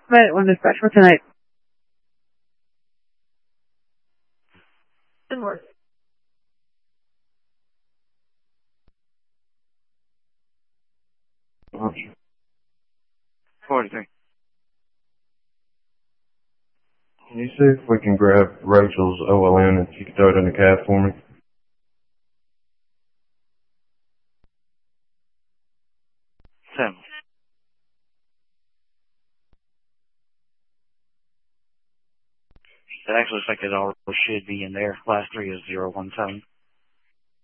But one dispatch for tonight. Good morning. 43. Can you see if we can grab Rachel's OLN and she can throw it in the cab for me? Sam. It actually looks like it all should be in there. Last 3 is 017.